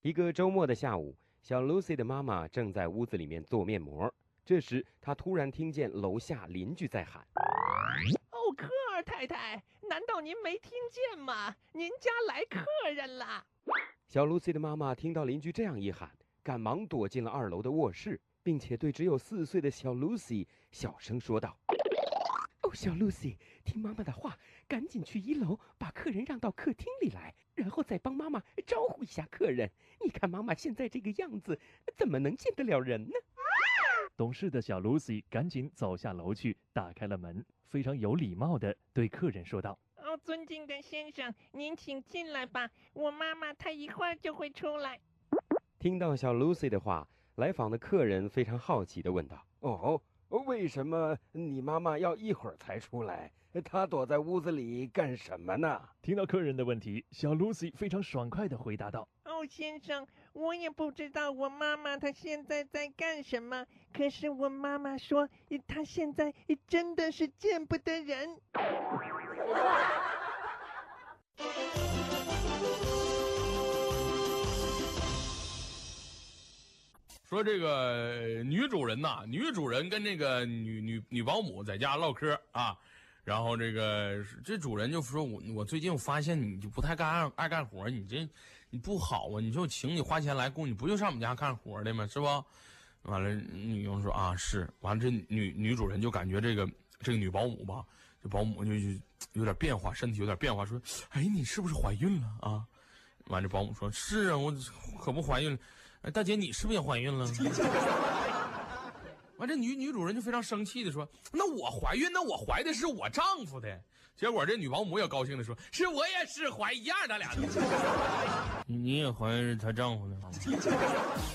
一个周末的下午，小 Lucy 的妈妈正在屋子里面做面膜。这时，她突然听见楼下邻居在喊：“ 哦，科尔太太，难道您没听见吗？您家来客人了！” 小 Lucy 的妈妈听到邻居这样一喊，赶忙躲进了2楼的卧室，并且对只有4岁的小 Lucy 小声说道：“哦，小 Lucy， 听妈妈的话，赶紧去1楼，把客人让到客厅里来，然后再帮妈妈招呼一下客人。你看妈妈现在这个样子，怎么能见得了人呢？” 懂事的小 Lucy 赶紧走下楼去，打开了门，非常有礼貌地对客人说道：“ 哦，尊敬的先生，您请进来吧，我妈妈她一会儿就会出来。” 听到小 Lucy 的话，来访的客人非常好奇地问道：“哦，为什么你妈妈要一会儿才出来？她躲在屋子里干什么呢？” 听到客人的问题，小 Lucy 非常爽快地回答道：“ 哦，先生，我也不知道我妈妈她现在在干什么，可是我妈妈说她现在真的是见不得人。” 说这个女主人呐，女主人跟这个女保姆在家唠嗑啊，然后这主人就说我最近我发现你就不太爱干活，你不好啊，你就请你花钱来雇，你不就上我们家干活的吗？是不？完了，女佣说啊是，完了这女主人就感觉这个女保姆吧，这保姆就有点变化，身体有点变化，说哎你是不是怀孕了啊？完了保姆说是啊，我可不怀孕了。哎，大姐，你是不是也怀孕了？完，这女主人就非常生气的说：“那我怀孕，那我怀的是我丈夫的。”结果这女保姆也高兴的说：“是我也是怀一样，咱俩的。”你也怀是她丈夫的。